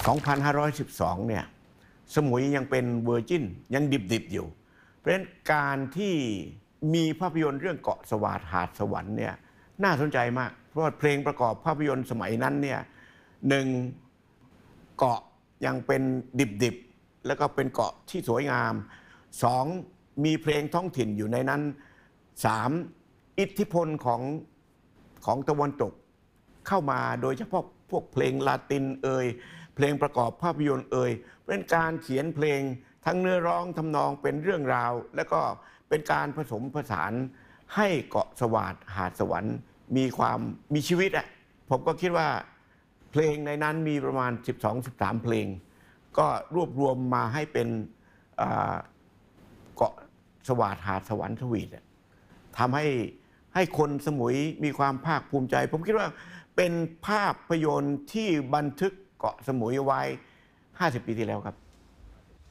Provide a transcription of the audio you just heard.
2512 เนี่ยสมุยยังเป็นเวอร์จินยังดิบๆอยู่เพราะฉะนั้นการที่มีภาพยนตร์เรื่องเกาะสวาทหาดสวรรค์เนี่ยน่าสนใจมากเพราะว่าเพลงประกอบภาพยนตร์สมัยนั้นเนี่ยหนึ่งเกาะยังเป็นดิบๆแล้วก็เป็นเกาะที่สวยงามสองมีเพลงท้องถิ่นอยู่ในนั้นสามอิทธิพลของตะวันตกเข้ามาโดยเฉพาะพวกเพลงลาตินเพลงประกอบภาพยนตร์เป็นการเขียนเพลงทั้งเนื้อร้องทำนองเป็นเรื่องราวแล้วก็เป็นการผสมผสานให้เกาะสวาทหาดสวรรค์มีชีวิตอ่ะผมก็คิดว่าเพลงในนั้นมีประมาณ 12-13 เพลงก็รวบรวมมาให้เป็นเกาะสวาทหาดสวรรค์ทวีตทำให้คนสมุยมีความภาคภูมิใจผมคิดว่าเป็นภาพยนตร์ที่บันทึกเกาะสมุยไว้ 50 ปีที่แล้วครับ